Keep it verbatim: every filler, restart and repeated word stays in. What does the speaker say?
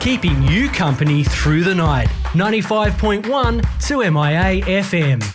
keeping you company through the night. ninety-five point one two M I A F M.